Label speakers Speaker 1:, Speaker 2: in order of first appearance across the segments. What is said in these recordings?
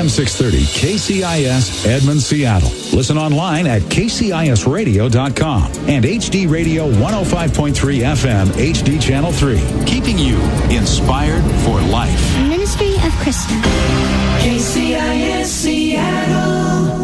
Speaker 1: AM 630 KCIS Edmond, Seattle. Listen online at kcisradio.com and HD Radio 105.3 FM HD Channel 3. Keeping you inspired for life.
Speaker 2: Ministry of Krista.
Speaker 3: KCIS Seattle.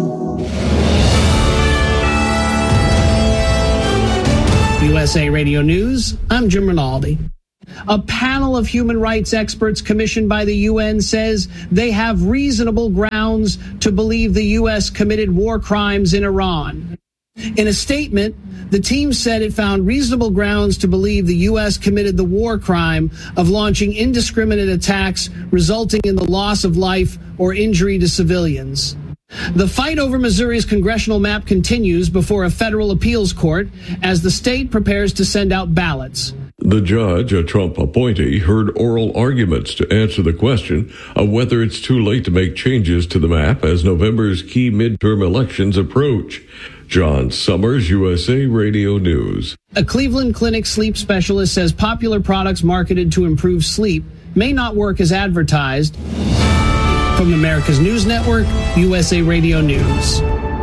Speaker 4: USA Radio News, I'm Jim Rinaldi. A panel of human rights experts commissioned by the UN says they have reasonable grounds to believe the U.S. committed war crimes in Iran. In a statement, the team said it found reasonable grounds to believe the U.S. committed the war crime of launching indiscriminate attacks resulting in the loss of life or injury to civilians. The fight over Missouri's congressional map continues before a federal appeals court as the state prepares to send out ballots.
Speaker 5: The judge, a Trump appointee, heard oral arguments to answer the question of whether it's too late to make changes to the map as November's key midterm elections approach. John Summers, USA Radio News.
Speaker 4: A Cleveland Clinic sleep specialist says popular products marketed to improve sleep may not work as advertised. From America's News Network, USA Radio News.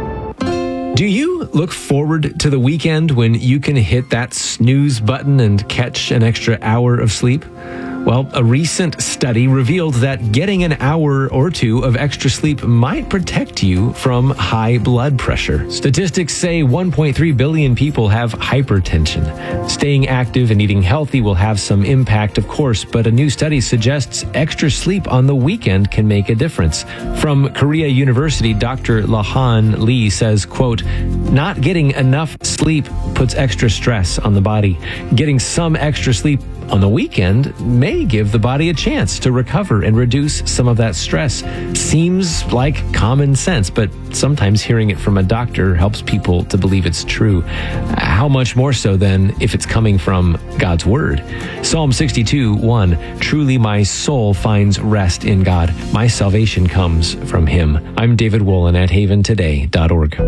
Speaker 6: Do you look forward to the weekend when you can hit that snooze button and catch an extra hour of sleep? Well, a recent study revealed that getting an hour or two of extra sleep might protect you from high blood pressure. Statistics say 1.3 billion people have hypertension. Staying active and eating healthy will have some impact, of course, but a new study suggests extra sleep on the weekend can make a difference. From Korea University, Dr. Lahan Lee says, quote, "Not getting enough sleep puts extra stress on the body. Getting some extra sleep on the weekend may give the body a chance to recover and reduce some of that stress." Seems like common sense, but sometimes hearing it from a doctor helps people to believe it's true. How much more so then if it's coming from God's Word? Psalm 62:1, "Truly my soul finds rest in God. My salvation comes from Him." I'm David Wolin at haventoday.org.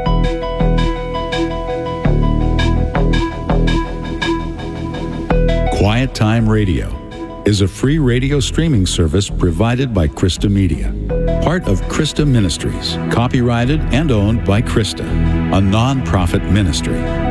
Speaker 1: Quiet Time Radio is a free radio streaming service provided by Krista Media, part of Krista Ministries, copyrighted and owned by Krista, a non-profit ministry.